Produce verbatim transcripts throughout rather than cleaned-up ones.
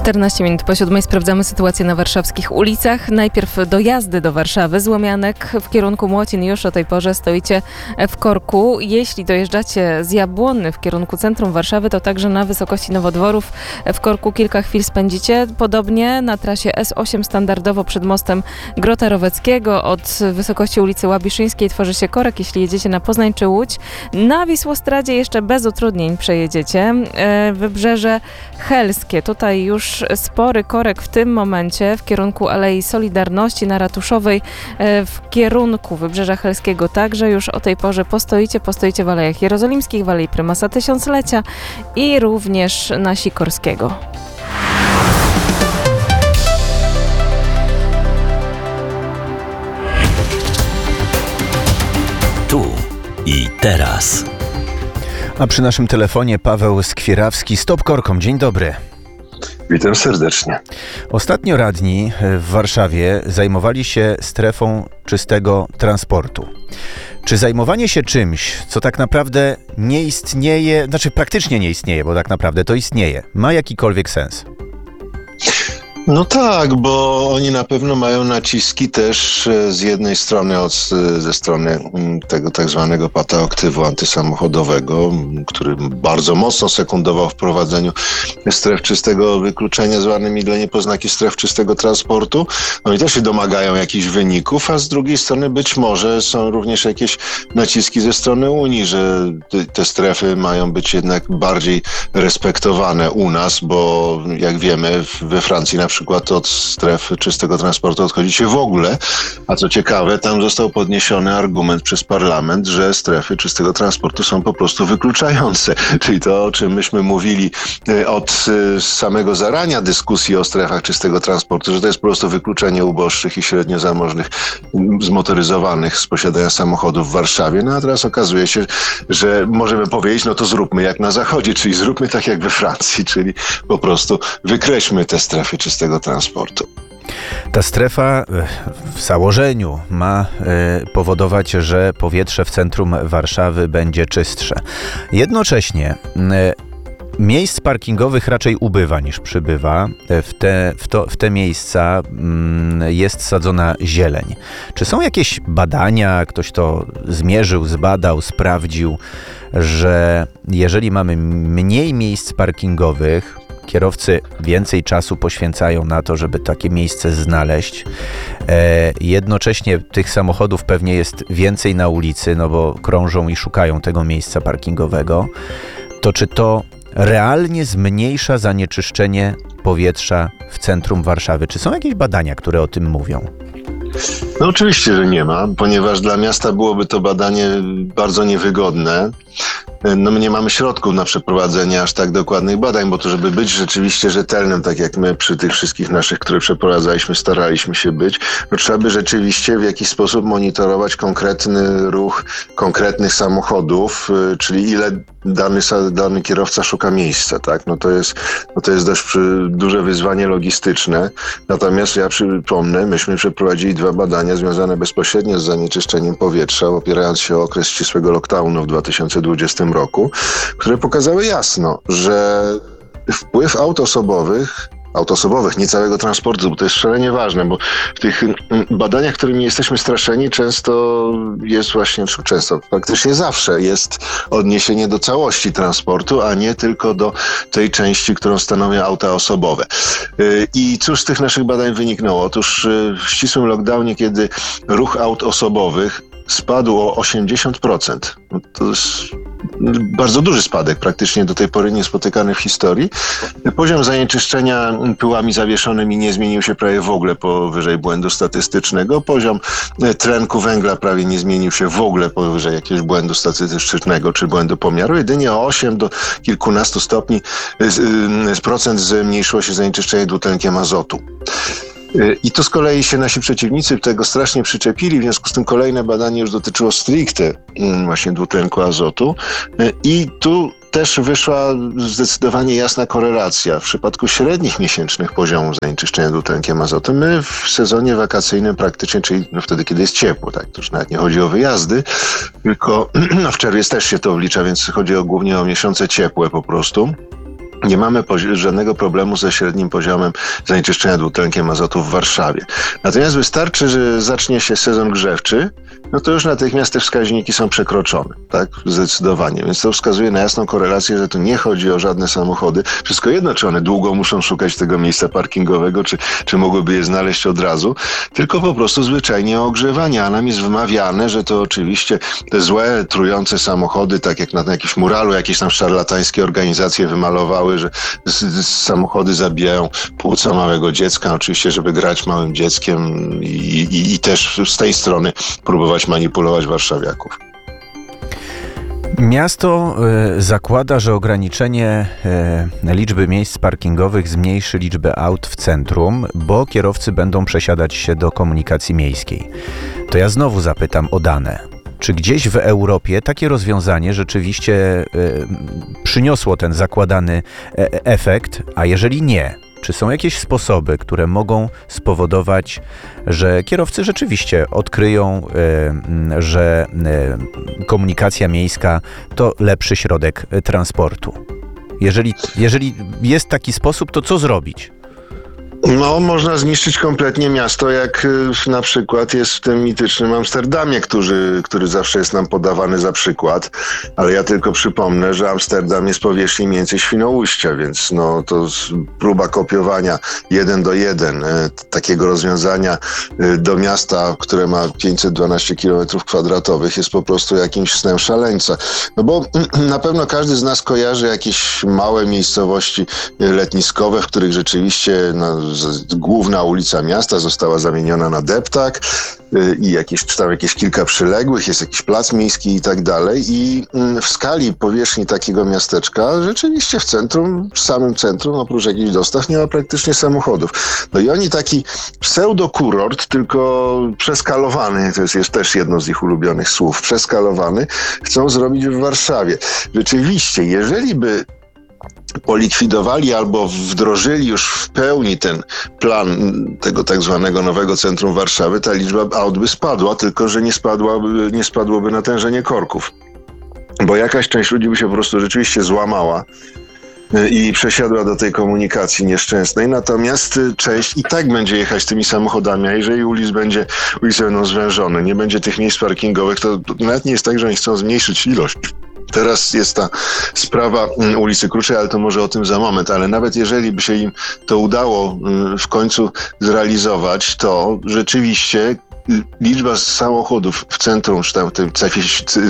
czternaście minut po siódmej sprawdzamy sytuację na warszawskich ulicach. Najpierw dojazdy do Warszawy z Łomianek w kierunku Młocin. Już o tej porze stoicie w korku. Jeśli dojeżdżacie z Jabłonny w kierunku centrum Warszawy, to także na wysokości Nowodworów w korku kilka chwil spędzicie. Podobnie na trasie S osiem standardowo przed mostem Grota Roweckiego od wysokości ulicy Łabiszyńskiej tworzy się korek, jeśli jedziecie na Poznań czy Łódź. Na Wisłostradzie jeszcze bez utrudnień przejedziecie. Wybrzeże Helskie. Tutaj już spory korek w tym momencie w kierunku Alei Solidarności na Ratuszowej, w kierunku Wybrzeża Helskiego także już o tej porze postoicie, postoicie w Alejach Jerozolimskich, w Alei Prymasa Tysiąclecia i również na Sikorskiego. Tu i teraz. A przy naszym telefonie Paweł Skwierawski. Stop korkom. Dzień dobry. Witam serdecznie. Ostatnio radni w Warszawie zajmowali się strefą czystego transportu. Czy zajmowanie się czymś, co tak naprawdę nie istnieje, znaczy praktycznie nie istnieje, bo tak naprawdę to istnieje, ma jakikolwiek sens? No tak, bo oni na pewno mają naciski też z jednej strony od, ze strony tego tak zwanego pataoktywu antysamochodowego, który bardzo mocno sekundował wprowadzeniu stref czystego wykluczenia, zwanymi dla niepoznaki stref czystego transportu. Oni też się domagają jakichś wyników, a z drugiej strony być może są również jakieś naciski ze strony Unii, że te strefy mają być jednak bardziej respektowane u nas, bo jak wiemy we Francji na przykład przykład od stref czystego transportu odchodzi się w ogóle, a co ciekawe, tam został podniesiony argument przez parlament, że strefy czystego transportu są po prostu wykluczające, czyli to, o czym myśmy mówili od samego zarania dyskusji o strefach czystego transportu, że to jest po prostu wykluczenie uboższych i średnio zamożnych zmotoryzowanych z posiadania samochodów w Warszawie, no a teraz okazuje się, że możemy powiedzieć, no to zróbmy jak na zachodzie, czyli zróbmy tak jak we Francji, czyli po prostu wykreślmy te strefy czystego transportu. Ta strefa w założeniu ma powodować, że powietrze w centrum Warszawy będzie czystsze. Jednocześnie miejsc parkingowych raczej ubywa niż przybywa. W te, w to, w te miejsca jest sadzona zieleń. Czy są jakieś badania, ktoś to zmierzył, zbadał, sprawdził, że jeżeli mamy mniej miejsc parkingowych, kierowcy więcej czasu poświęcają na to, żeby takie miejsce znaleźć. E, jednocześnie tych samochodów pewnie jest więcej na ulicy, no bo krążą i szukają tego miejsca parkingowego. To czy to realnie zmniejsza zanieczyszczenie powietrza w centrum Warszawy? Czy są jakieś badania, które o tym mówią? No oczywiście, że nie ma, ponieważ dla miasta byłoby to badanie bardzo niewygodne. No my nie mamy środków na przeprowadzenie aż tak dokładnych badań, bo to żeby być rzeczywiście rzetelnym, tak jak my przy tych wszystkich naszych, które przeprowadzaliśmy, staraliśmy się być, no trzeba by rzeczywiście w jakiś sposób monitorować konkretny ruch konkretnych samochodów, czyli ile dany, dany kierowca szuka miejsca, tak? No to jest, no to jest dość duże wyzwanie logistyczne. Natomiast ja przypomnę, myśmy przeprowadzili dwa badania związane bezpośrednio z zanieczyszczeniem powietrza, opierając się o okres ścisłego lockdownu w dwa tysiące dwudziestym roku, które pokazały jasno, że wpływ aut osobowych aut osobowych, nie całego transportu, bo to jest szalenie ważne, bo w tych badaniach, którymi jesteśmy straszeni, często jest właśnie, często, praktycznie zawsze jest odniesienie do całości transportu, a nie tylko do tej części, którą stanowią auta osobowe. I cóż z tych naszych badań wyniknęło? Otóż w ścisłym lockdownie, kiedy ruch aut osobowych spadł o osiemdziesiąt procent, no to jest bardzo duży spadek, praktycznie do tej pory niespotykany w historii. Poziom zanieczyszczenia pyłami zawieszonymi nie zmienił się prawie w ogóle powyżej błędu statystycznego. Poziom tlenku węgla prawie nie zmienił się w ogóle powyżej jakiegoś błędu statystycznego czy błędu pomiaru. Jedynie o osiem do kilkunastu stopni z procent zmniejszyło się zanieczyszczenie dwutlenkiem azotu. I tu z kolei się nasi przeciwnicy tego strasznie przyczepili, w związku z tym kolejne badanie już dotyczyło stricte właśnie dwutlenku azotu i tu też wyszła zdecydowanie jasna korelacja. W przypadku średnich miesięcznych poziomów zanieczyszczenia dwutlenkiem azotu my w sezonie wakacyjnym praktycznie, czyli no wtedy, kiedy jest ciepło, tak, to już nawet nie chodzi o wyjazdy, tylko no w czerwiec też się to wlicza, więc chodzi o, głównie o miesiące ciepłe po prostu. nie mamy pozi- żadnego problemu ze średnim poziomem zanieczyszczenia dwutlenkiem azotu w Warszawie. Natomiast wystarczy, że zacznie się sezon grzewczy, no to już natychmiast te wskaźniki są przekroczone, tak? Zdecydowanie. Więc to wskazuje na jasną korelację, że tu nie chodzi o żadne samochody. Wszystko jedno, czy one długo muszą szukać tego miejsca parkingowego, czy, czy mogłyby je znaleźć od razu, tylko po prostu zwyczajnie o ogrzewanie. A nam jest wmawiane, że to oczywiście te złe, trujące samochody, tak jak na, na jakimś muralu jakieś tam szarlatańskie organizacje wymalowały, że z, z samochody zabijają płuca małego dziecka, oczywiście, żeby grać małym dzieckiem i, i, i też z tej strony próbować manipulować warszawiaków. Miasto y, zakłada, że ograniczenie y, liczby miejsc parkingowych zmniejszy liczbę aut w centrum, bo kierowcy będą przesiadać się do komunikacji miejskiej. To ja znowu zapytam o dane. Czy gdzieś w Europie takie rozwiązanie rzeczywiście y, przyniosło ten zakładany e- efekt, a jeżeli nie, czy są jakieś sposoby, które mogą spowodować, że kierowcy rzeczywiście odkryją, y, że y, komunikacja miejska to lepszy środek y, transportu? Jeżeli, jeżeli jest taki sposób, to co zrobić? No, można zniszczyć kompletnie miasto, jak y, na przykład jest w tym mitycznym Amsterdamie, który, który zawsze jest nam podawany za przykład, ale ja tylko przypomnę, że Amsterdam jest powierzchni mniej więcej Świnoujścia, więc no, to próba kopiowania jeden do jeden y, takiego rozwiązania y, do miasta, które ma pięćset dwanaście kilometrów kwadratowych, jest po prostu jakimś snem szaleńca. No bo y, na pewno każdy z nas kojarzy jakieś małe miejscowości y, letniskowe, w których rzeczywiście no, główna ulica miasta została zamieniona na deptak y, i jakieś, czy tam jakieś kilka przyległych, jest jakiś plac miejski i tak dalej. I y, w skali powierzchni takiego miasteczka rzeczywiście w centrum, w samym centrum, oprócz jakichś dostaw, nie ma praktycznie samochodów. No i oni taki pseudokurort, tylko przeskalowany, to jest, jest też jedno z ich ulubionych słów, przeskalowany, chcą zrobić w Warszawie. Rzeczywiście, jeżeli by polikwidowali albo wdrożyli już w pełni ten plan tego tak zwanego nowego centrum Warszawy, ta liczba aut by spadła, tylko że nie spadłaby, nie spadłoby natężenie korków. Bo jakaś część ludzi by się po prostu rzeczywiście złamała i przesiadła do tej komunikacji nieszczęsnej, natomiast część i tak będzie jechać tymi samochodami, a jeżeli ulic będzie, ulice będą zwężone, nie będzie tych miejsc parkingowych, to nawet nie jest tak, że oni chcą zmniejszyć ilość. Teraz jest ta sprawa ulicy Kruczej, ale to może o tym za moment, ale nawet jeżeli by się im to udało w końcu zrealizować, to rzeczywiście liczba samochodów w centrum, czy tam w tej strefie,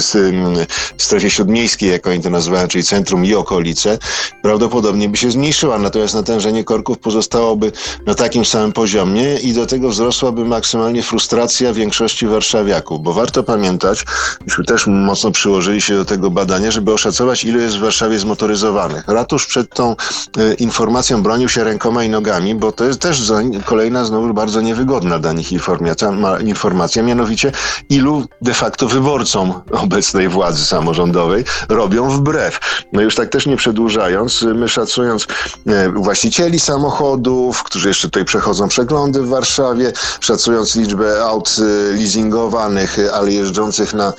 strefie śródmiejskiej, jak oni to nazywają, czyli centrum i okolice, prawdopodobnie by się zmniejszyła. Natomiast natężenie korków pozostałoby na takim samym poziomie i do tego wzrosłaby maksymalnie frustracja większości warszawiaków. Bo warto pamiętać, myśmy też mocno przyłożyli się do tego badania, żeby oszacować, ile jest w Warszawie zmotoryzowanych. Ratusz przed tą e, informacją bronił się rękoma i nogami, bo to jest też za, kolejna znowu bardzo niewygodna dla nich informacja, ma, informacja, mianowicie ilu de facto wyborcom obecnej władzy samorządowej robią wbrew. No już tak też nie przedłużając, my szacując e, właścicieli samochodów, którzy jeszcze tutaj przechodzą przeglądy w Warszawie, szacując liczbę aut e, leasingowanych, ale jeżdżących na e,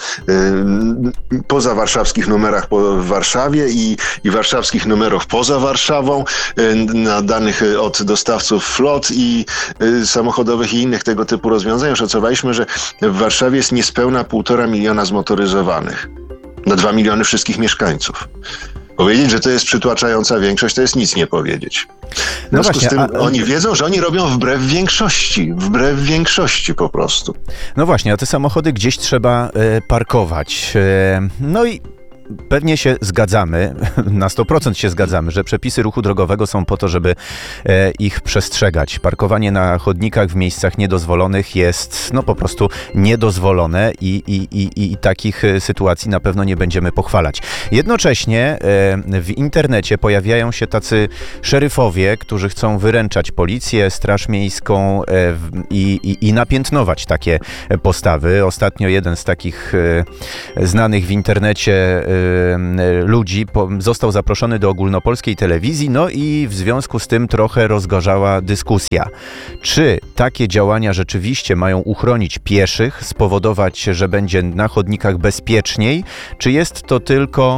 poza warszawskich numerach po, w Warszawie i, i warszawskich numerów poza Warszawą, e, na danych od dostawców flot i e, samochodowych i innych tego typu rozwiązań, szacowaliśmy, że w Warszawie jest niespełna półtora miliona zmotoryzowanych na dwa miliony wszystkich mieszkańców. Powiedzieć, że to jest przytłaczająca większość, to jest nic nie powiedzieć. W No związku właśnie, z tym a, a... oni wiedzą, że oni robią wbrew większości. Wbrew większości po prostu. No właśnie, a te samochody gdzieś trzeba e, parkować. E, no i pewnie się zgadzamy, na sto procent się zgadzamy, że przepisy ruchu drogowego są po to, żeby e, ich przestrzegać. Parkowanie na chodnikach w miejscach niedozwolonych jest no po prostu niedozwolone i, i, i, i takich sytuacji na pewno nie będziemy pochwalać. Jednocześnie e, w internecie pojawiają się tacy szeryfowie, którzy chcą wyręczać policję, straż miejską e, w, i, i, i napiętnować takie postawy. Ostatnio jeden z takich e, znanych w internecie e, ludzi został zaproszony do ogólnopolskiej telewizji, no i w związku z tym trochę rozgorzała dyskusja. Czy takie działania rzeczywiście mają uchronić pieszych, spowodować, że będzie na chodnikach bezpieczniej, czy jest to tylko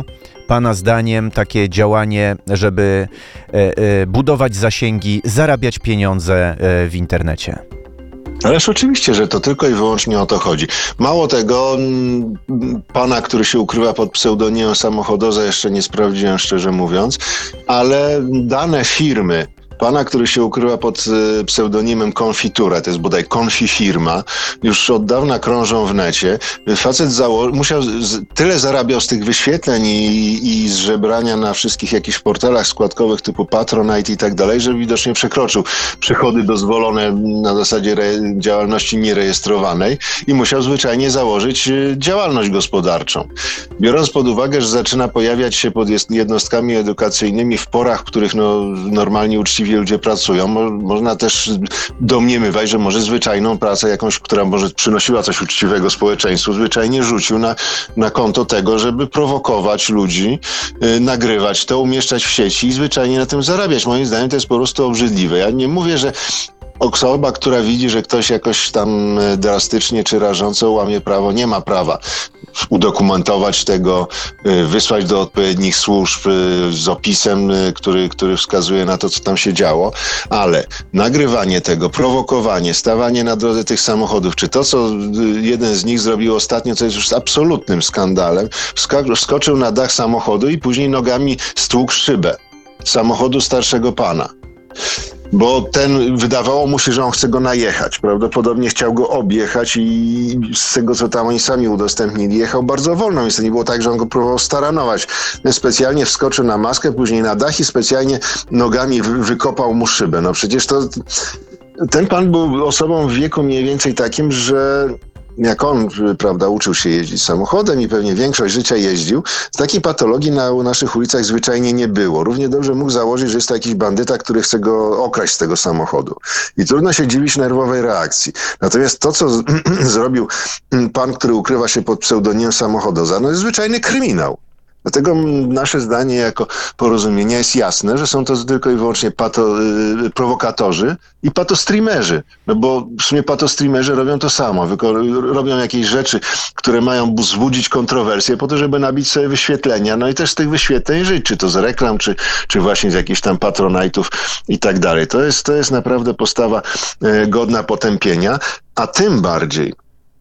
Pana zdaniem takie działanie, żeby e, e, budować zasięgi, zarabiać pieniądze e, w internecie? Ależ oczywiście, że to tylko i wyłącznie o to chodzi. Mało tego, m, pana, który się ukrywa pod pseudonimem Samochodoza, jeszcze nie sprawdziłem, szczerze mówiąc, ale dane firmy pana, który się ukrywa pod y, pseudonimem Konfitura, to jest bodaj Konfi firma, już od dawna krążą w necie. Facet zało- musiał, z, tyle zarabiał z tych wyświetleń i, i z żebrania na wszystkich jakichś portalach składkowych typu Patronite i tak dalej, że widocznie przekroczył przychody dozwolone na zasadzie re- działalności nierejestrowanej i musiał zwyczajnie założyć y, działalność gospodarczą. Biorąc pod uwagę, że zaczyna pojawiać się pod jest- jednostkami edukacyjnymi w porach, w których no, normalnie uczciwi ludzie pracują, Mo- można też domniemywać, że może zwyczajną pracę jakąś, która może przynosiła coś uczciwego społeczeństwu, zwyczajnie rzucił na, na konto tego, żeby prowokować ludzi, yy, nagrywać to, umieszczać w sieci i zwyczajnie na tym zarabiać. Moim zdaniem to jest po prostu obrzydliwe. Ja nie mówię, że osoba, która widzi, że ktoś jakoś tam drastycznie czy rażąco łamie prawo, nie ma prawa udokumentować tego, wysłać do odpowiednich służb z opisem, który, który wskazuje na to, co tam się działo, ale nagrywanie tego, prowokowanie, stawanie na drodze tych samochodów, czy to, co jeden z nich zrobił ostatnio, co jest już absolutnym skandalem, wska- wskoczył na dach samochodu i później nogami stłukł szybę samochodu starszego pana. Bo ten, wydawało mu się, że on chce go najechać. Prawdopodobnie chciał go objechać i z tego, co tam oni sami udostępnili, jechał bardzo wolno, więc to nie było tak, że on go próbował staranować. Specjalnie wskoczył na maskę, później na dach i specjalnie nogami wy- wykopał mu szybę. No przecież to... Ten pan był osobą w wieku mniej więcej takim, że jak on, prawda, uczył się jeździć samochodem i pewnie większość życia jeździł, takiej patologii na naszych ulicach zwyczajnie nie było. Równie dobrze mógł założyć, że jest to jakiś bandyta, który chce go okraść z tego samochodu. I trudno się dziwić nerwowej reakcji. Natomiast to, co z- zrobił pan, który ukrywa się pod pseudonimem Samochodoza, no jest zwyczajny kryminał. Dlatego nasze zdanie jako porozumienia jest jasne, że są to tylko i wyłącznie pato, y, prowokatorzy i patostreamerzy. No bo w sumie patostreamerzy robią to samo. Wyko- robią jakieś rzeczy, które mają wzbudzić kontrowersje po to, żeby nabić sobie wyświetlenia. No i też z tych wyświetleń żyć, czy to z reklam, czy, czy właśnie z jakichś tam patronajtów i tak dalej. To jest, to jest naprawdę postawa y, godna potępienia, a tym bardziej,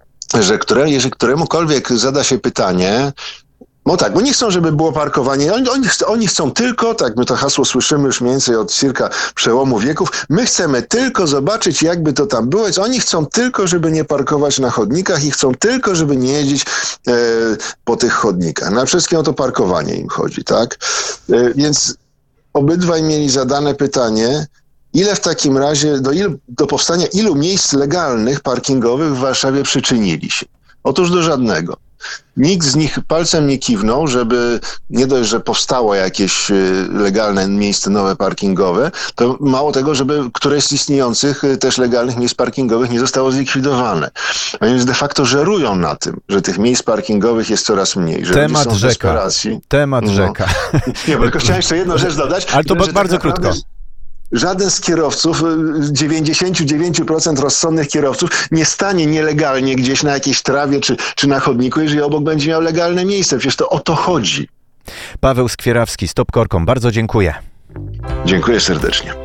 że które, jeżeli któremukolwiek zada się pytanie, no tak, bo nie chcą, żeby było parkowanie. Oni, oni, ch- oni chcą tylko, tak my to hasło słyszymy już mniej więcej od cirka przełomu wieków, my chcemy tylko zobaczyć, jakby to tam było. Więc oni chcą tylko, żeby nie parkować na chodnikach i chcą tylko, żeby nie jeździć e, po tych chodnikach. Na wszystkim o to parkowanie im chodzi, tak? E, więc obydwaj mieli zadane pytanie, ile w takim razie, do, il, do powstania ilu miejsc legalnych parkingowych w Warszawie przyczynili się? Otóż do żadnego. Nikt z nich palcem nie kiwnął, żeby nie dość, że powstało jakieś y, legalne miejsce nowe parkingowe, to mało tego, żeby któreś z istniejących y, też legalnych miejsc parkingowych nie zostało zlikwidowane. A więc de facto żerują na tym, że tych miejsc parkingowych jest coraz mniej. Że Temat ludzie są w rzeka. desperacji. Temat No. rzeka. Nie, bo tylko chciałem jeszcze jedną rzecz dodać. Ale to że tak bardzo naprawdę krótko. Żaden z kierowców, dziewięćdziesiąt dziewięć procent rozsądnych kierowców nie stanie nielegalnie gdzieś na jakiejś trawie czy, czy na chodniku, jeżeli obok będzie miał legalne miejsce. Przecież to o to chodzi. Paweł Skwierawski, Stop Korkom. Bardzo dziękuję. Dziękuję serdecznie.